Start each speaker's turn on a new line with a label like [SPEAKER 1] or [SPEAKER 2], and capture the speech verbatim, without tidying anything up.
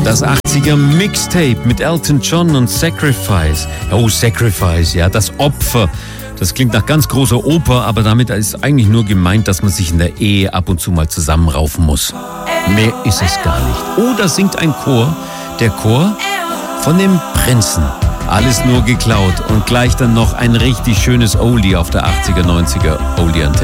[SPEAKER 1] Das achtziger Mixtape mit Elton John und Sacrifice. Oh, Sacrifice, ja, das Opfer. Das klingt nach ganz großer Oper, aber damit ist eigentlich nur gemeint, dass man sich in der Ehe ab und zu mal zusammenraufen muss. Mehr ist es gar nicht. Oh, da singt ein Chor. Der Chor von dem Prinzen. Alles nur geklaut und gleich dann noch ein richtig schönes Oldie auf der achtziger, neunziger Oldie-Antenne.